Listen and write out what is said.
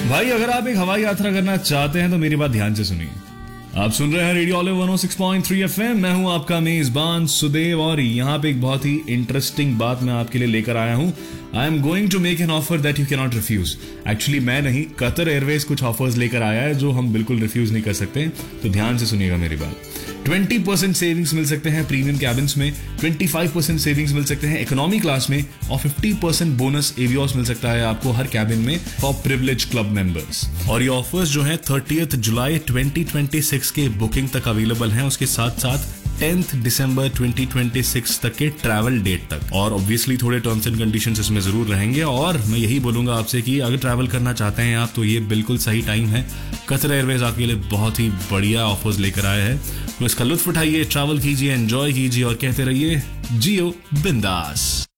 भाई अगर आप एक हवाई यात्रा करना चाहते हैं तो मेरी बात ध्यान से सुनिए। आप सुन रहे हैं रेडियो ऑलिव 106.3 एफएम। मैं हूं आपका मेजबान सुदेव और यहाँ पे एक बहुत ही इंटरेस्टिंग बात मैं आपके लिए लेकर आया हूं। I am going to make an offer that you can not refuse. Actually मैं नहीं, कतर एयरवेज कुछ ऑफर्स लेकर आया है जो हम बिल्कुल रिफ्यूज नहीं कर सकते। तो ध्यान से सुनिएगा मेरी बात। 20% सेविंग्स मिल सकते हैं प्रीमियम कैबिन्स में, 25% सेविंग्स मिल सकते हैं इकोनॉमी क्लास में और 50% बोनस एवियोस मिल सकता है आपको हर कैबिन में फॉर प्रिविलेज क्लब मेंबर्स। और ये ऑफर्स जो है 30 जुलाई 2026 के बुकिंग तक अवेलेबल हैं, उसके साथ साथ 10 दिसंबर 2026 तक के ट्रैवल डेट तक। और ऑब्वियसली थोड़े टर्म्स एंड कंडीशंस इसमें जरूर रहेंगे। और मैं यही बोलूंगा आपसे कि अगर ट्रैवल करना चाहते हैं आप तो ये बिल्कुल सही टाइम है। कतर एयरवेज आपके लिए बहुत ही बढ़िया ऑफर्स लेकर आए हैं, तो इसका लुत्फ उठाइए, ट्रैवल कीजिए, एंजॉय कीजिए और कहते रहिए जियो बिंदास।